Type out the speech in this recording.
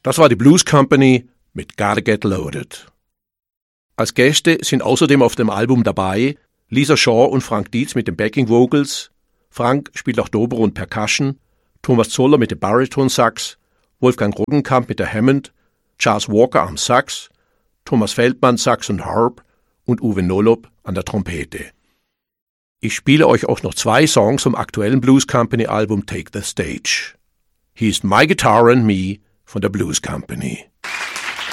Das war die Blues Company mit Gotta Get Loaded. Als Gäste sind außerdem auf dem Album dabei Lisa Shaw und Frank Dietz mit den Backing Vocals, Frank spielt auch Dobro und Percussion, Thomas Zoller mit dem Bariton-Sax, Wolfgang Roggenkamp mit der Hammond, Charles Walker am Sax, Thomas Feldmann Sax und Harp und Uwe Nolob an der Trompete. Ich spiele euch auch noch 2 Songs vom aktuellen Blues Company Album Take the Stage. Hier ist My Guitar and Me von der Blues Company.